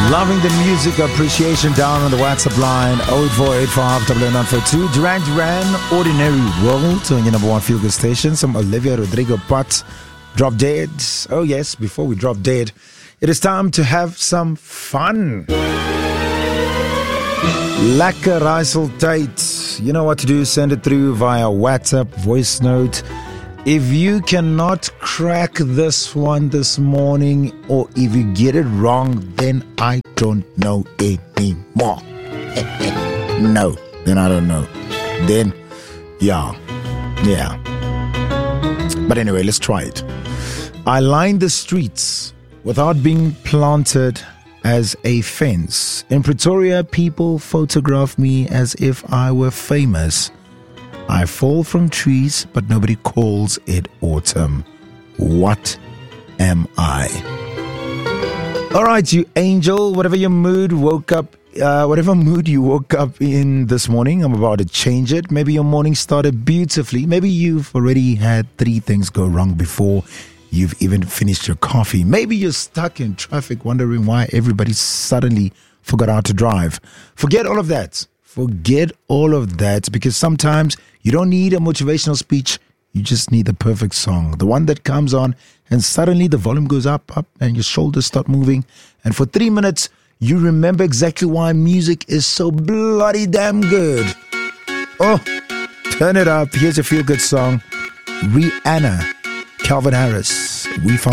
Loving the music appreciation down on the WhatsApp line 08485 Duran Duran, Ordinary World on your number one feel good station. Some Olivia Rodrigo Pot, Drop Dead. Oh yes, before we drop dead, it is time to have some fun. Lekker Rijsseltijd. You know what to do. Send it through via WhatsApp, voice note. If you cannot crack this one this morning, or if you get it wrong, then I don't know anymore. No, then I don't know. Then, yeah. But anyway, let's try it. I line the streets without being planted as a fence. In Pretoria, people photograph me as if I were famous. I fall from trees, but nobody calls it autumn. What am I? All right, you angel, whatever mood you woke up in this morning, I'm about to change it. Maybe your morning started beautifully. Maybe you've already had 3 things go wrong before you've even finished your coffee. Maybe you're stuck in traffic wondering why everybody suddenly forgot how to drive. Forget all of that. Because sometimes you don't need a motivational speech. You just need the perfect song. The one that comes on and suddenly the volume goes up and your shoulders start moving. And for 3 minutes, you remember exactly why music is so bloody damn good. Oh, turn it up. Here's a feel-good song. Rihanna, Calvin Harris. We found